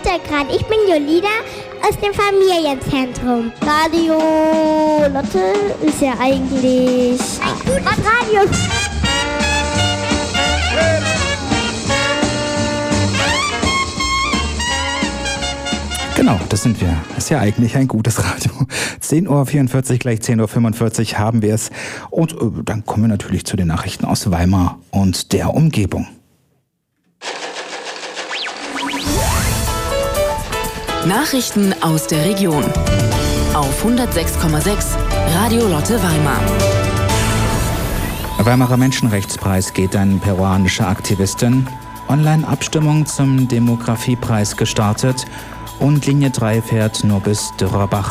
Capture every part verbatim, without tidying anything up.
Grad. Ich bin Jolina aus dem Familienzentrum. Radio Lotte ist ja eigentlich ein gutes Radio. Genau, das sind wir. Ist ja eigentlich ein gutes Radio. zehn Uhr vierundvierzig, gleich zehn Uhr fünfundvierzig haben wir es. Und äh, dann kommen wir natürlich zu den Nachrichten aus Weimar und der Umgebung. Nachrichten aus der Region. Auf hundertsechs Komma sechs Radio Lotte Weimar. Weimarer Menschenrechtspreis geht an peruanische Aktivistin. Online-Abstimmung zum Demografiepreis gestartet. Und Linie drei fährt nur bis Dürrerbach.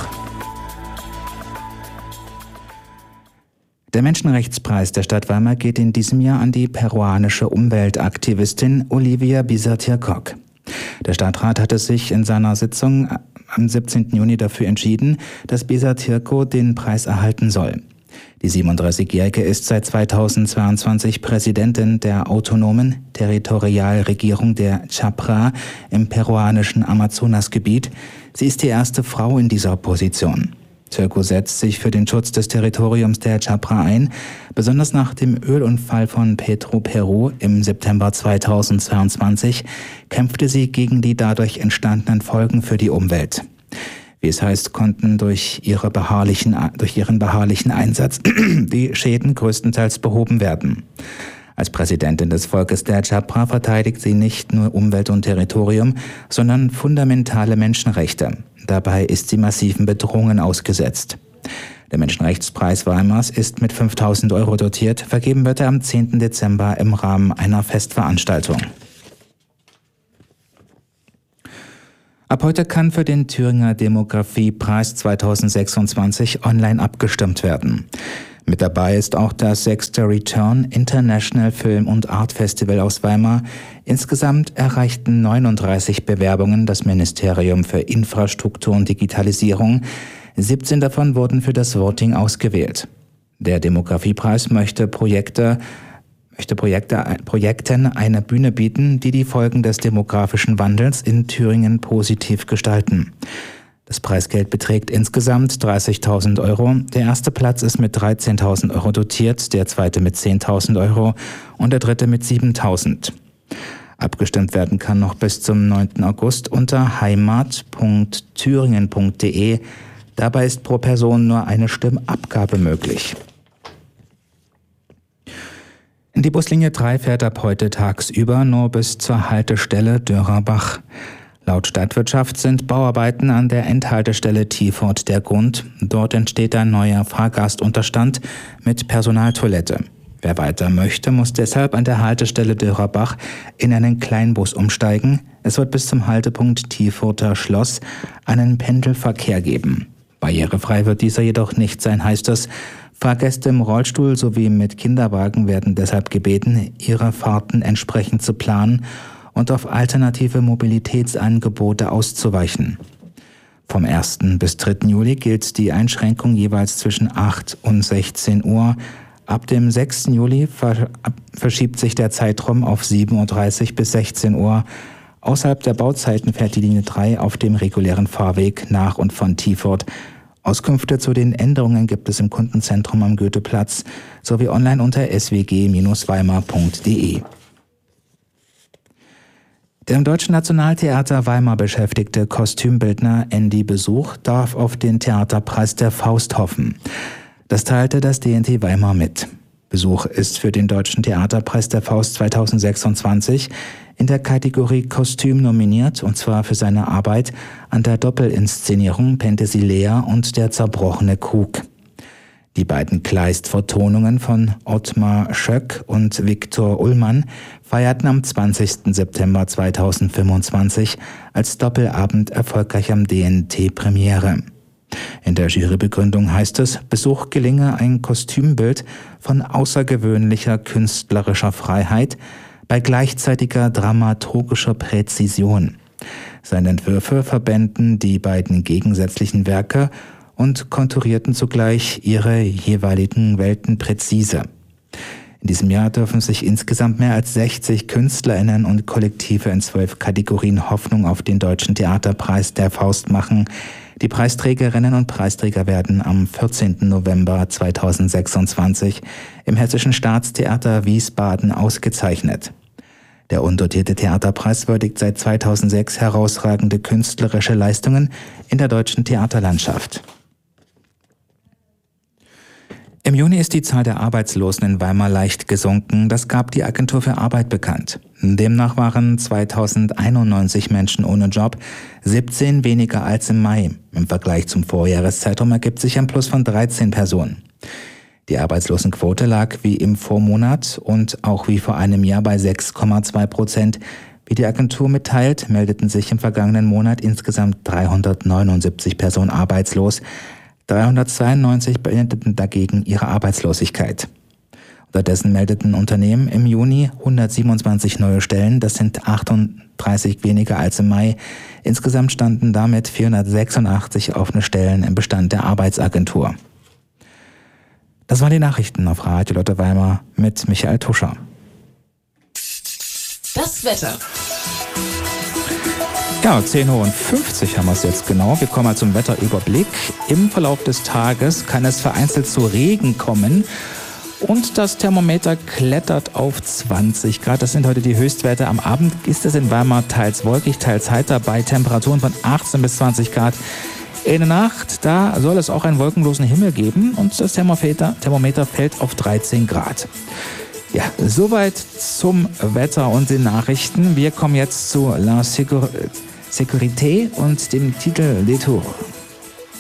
Der Menschenrechtspreis der Stadt Weimar geht in diesem Jahr an die peruanische Umweltaktivistin Olivia Bizartircock. Der Stadtrat hatte sich in seiner Sitzung am siebzehnten Juni dafür entschieden, dass Bizartircock den Preis erhalten soll. Die siebenunddreißigjährige ist seit zweitausendzweiundzwanzig Präsidentin der autonomen Territorialregierung der Chapra im peruanischen Amazonasgebiet. Sie ist die erste Frau in dieser Position. Tircock setzt sich für den Schutz des Territoriums der Chapra ein. Besonders nach dem Ölunfall von Petroperú im September zweitausendzweiundzwanzig kämpfte sie gegen die dadurch entstandenen Folgen für die Umwelt. Wie es heißt, konnten durch, ihre beharrlichen, durch ihren beharrlichen Einsatz die Schäden größtenteils behoben werden. Als Präsidentin des Volkes der Chapra verteidigt sie nicht nur Umwelt und Territorium, sondern fundamentale Menschenrechte. Dabei ist sie massiven Bedrohungen ausgesetzt. Der Menschenrechtspreis Weimars ist mit fünftausend Euro dotiert. Vergeben wird er am zehnten Dezember im Rahmen einer Festveranstaltung. Ab heute kann für den Thüringer Demografiepreis zweitausendsechsundzwanzig online abgestimmt werden. Mit dabei ist auch das sechste Return International Film und Art Festival aus Weimar. Insgesamt erreichten neununddreißig Bewerbungen das Ministerium für Infrastruktur und Digitalisierung. siebzehn davon wurden für das Voting ausgewählt. Der Demografiepreis möchte Projekte möchte Projekte, Projekten eine Bühne bieten, die die Folgen des demografischen Wandels in Thüringen positiv gestalten. Das Preisgeld beträgt insgesamt dreißigtausend Euro. Der erste Platz ist mit dreizehntausend Euro dotiert, der zweite mit zehntausend Euro und der dritte mit siebentausend. Abgestimmt werden kann noch bis zum neunten August unter heimat punkt thüringen punkt de. Dabei ist pro Person nur eine Stimmabgabe möglich. Die Buslinie drei fährt ab heute tagsüber nur bis zur Haltestelle Dürrerbach. Laut Stadtwirtschaft sind Bauarbeiten an der Endhaltestelle Tiefort der Grund. Dort entsteht ein neuer Fahrgastunterstand mit Personaltoilette. Wer weiter möchte, muss deshalb an der Haltestelle Dürrerbach in einen Kleinbus umsteigen. Es wird bis zum Haltepunkt Tieforter Schloss einen Pendelverkehr geben. Barrierefrei wird dieser jedoch nicht sein, heißt es. Fahrgäste im Rollstuhl sowie mit Kinderwagen werden deshalb gebeten, ihre Fahrten entsprechend zu planen und auf alternative Mobilitätsangebote auszuweichen. Vom ersten bis dritten Juli gilt die Einschränkung jeweils zwischen acht und sechzehn Uhr. Ab dem sechsten Juli verschiebt sich der Zeitraum auf sieben Uhr dreißig bis sechzehn Uhr. Außerhalb der Bauzeiten fährt die Linie drei auf dem regulären Fahrweg nach und von Tiefort. Auskünfte zu den Änderungen gibt es im Kundenzentrum am Goetheplatz sowie online unter s w g Bindestrich weimar punkt de. Der im Deutschen Nationaltheater Weimar beschäftigte Kostümbildner Andy Besuch darf auf den Theaterpreis der Faust hoffen. Das teilte das D N T Weimar mit. Besuch ist für den Deutschen Theaterpreis der Faust zweitausendsechsundzwanzig in der Kategorie Kostüm nominiert, und zwar für seine Arbeit an der Doppelinszenierung Penthesilea und der zerbrochene Krug. Die beiden Kleist-Vertonungen von Ottmar Schöck und Viktor Ullmann feierten am zwanzigsten September zweitausendfünfundzwanzig als Doppelabend erfolgreich am D N T Premiere. In der Jurybegründung heißt es, Besuch gelinge ein Kostümbild von außergewöhnlicher künstlerischer Freiheit bei gleichzeitiger dramaturgischer Präzision. Seine Entwürfe verbänden die beiden gegensätzlichen Werke und konturierten zugleich ihre jeweiligen Welten präzise. In diesem Jahr dürfen sich insgesamt mehr als sechzig KünstlerInnen und Kollektive in zwölf Kategorien Hoffnung auf den Deutschen Theaterpreis der Faust machen. Die Preisträgerinnen und Preisträger werden am vierzehnten November zweitausendsechsundzwanzig im Hessischen Staatstheater Wiesbaden ausgezeichnet. Der undotierte Theaterpreis würdigt seit zweitausendsechs herausragende künstlerische Leistungen in der deutschen Theaterlandschaft. Im Juni ist die Zahl der Arbeitslosen in Weimar leicht gesunken. Das gab die Agentur für Arbeit bekannt. Demnach waren zweitausendeinundneunzig Menschen ohne Job, siebzehn weniger als im Mai. Im Vergleich zum Vorjahreszeitraum ergibt sich ein Plus von dreizehn Personen. Die Arbeitslosenquote lag wie im Vormonat und auch wie vor einem Jahr bei sechs Komma zwei Prozent. Wie die Agentur mitteilt, meldeten sich im vergangenen Monat insgesamt dreihundertneunundsiebzig Personen arbeitslos. dreihundertzweiundneunzig beendeten dagegen ihre Arbeitslosigkeit. Unterdessen meldeten Unternehmen im Juni hundertsiebenundzwanzig neue Stellen, das sind achtunddreißig weniger als im Mai. Insgesamt standen damit vierhundertsechsundachtzig offene Stellen im Bestand der Arbeitsagentur. Das waren die Nachrichten auf Radio Lotte Weimar mit Michael Tuscher. Das Wetter. Ja, zehn Uhr fünfzig haben wir es jetzt genau. Wir kommen mal zum Wetterüberblick. Im Verlauf des Tages kann es vereinzelt zu Regen kommen und das Thermometer klettert auf zwanzig Grad. Das sind heute die Höchstwerte. Am Abend ist es in Weimar teils wolkig, teils heiter bei Temperaturen von achtzehn bis zwanzig Grad. In der Nacht, da soll es auch einen wolkenlosen Himmel geben und das Thermometer, Thermometer fällt auf dreizehn Grad. Ja, soweit zum Wetter und den Nachrichten. Wir kommen jetzt zu La Sécurité und dem Titel Les Tours.